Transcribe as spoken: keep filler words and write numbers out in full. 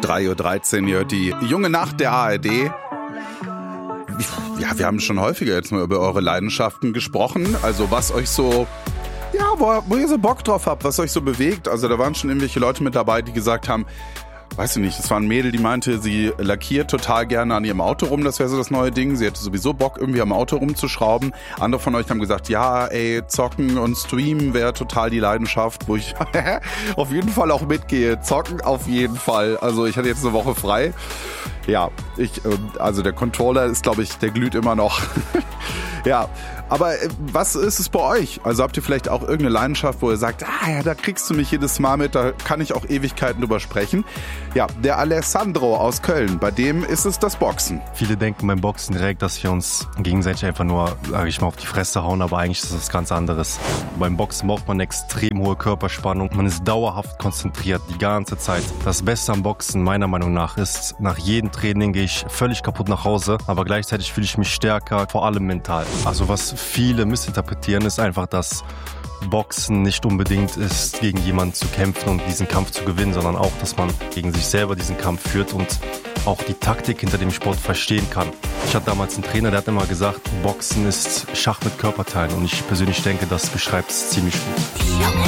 drei Uhr dreizehn, ihr hört die junge Nacht der A R D. Ja, wir haben schon häufiger jetzt mal über eure Leidenschaften gesprochen. Also was euch so, ja, wo, wo ihr so Bock drauf habt, was euch so bewegt. Also da waren schon irgendwelche Leute mit dabei, die gesagt haben, weiß ich nicht, es war ein Mädel, die meinte, sie lackiert total gerne an ihrem Auto rum, das wäre so das neue Ding. Sie hätte sowieso Bock, irgendwie am Auto rumzuschrauben. Andere von euch haben gesagt, ja, ey, zocken und streamen wäre total die Leidenschaft, wo ich auf jeden Fall auch mitgehe. Zocken auf jeden Fall. Also ich hatte jetzt eine Woche frei. Ja, ich, also der Controller ist, glaube ich, der glüht immer noch. Ja, aber was ist es bei euch? Also habt ihr vielleicht auch irgendeine Leidenschaft, wo ihr sagt, ah ja, da kriegst du mich jedes Mal mit, da kann ich auch Ewigkeiten drüber sprechen. Ja, der Alessandro aus Köln, bei dem ist es das Boxen. Viele denken beim Boxen direkt, dass wir uns gegenseitig einfach nur, sag ich mal, auf die Fresse hauen, aber eigentlich ist das was ganz anderes. Beim Boxen braucht man eine extrem hohe Körperspannung, man ist dauerhaft konzentriert die ganze Zeit. Das Beste am Boxen, meiner Meinung nach, ist, nach jedem Training gehe ich völlig kaputt nach Hause, aber gleichzeitig fühle ich mich stärker, vor allem mental. Also was viele missinterpretieren, ist einfach, dass Boxen nicht unbedingt ist, gegen jemanden zu kämpfen und diesen Kampf zu gewinnen, sondern auch, dass man gegen sich selber diesen Kampf führt und auch die Taktik hinter dem Sport verstehen kann. Ich hatte damals einen Trainer, der hat immer gesagt, Boxen ist Schach mit Körperteilen und ich persönlich denke, das beschreibt es ziemlich gut.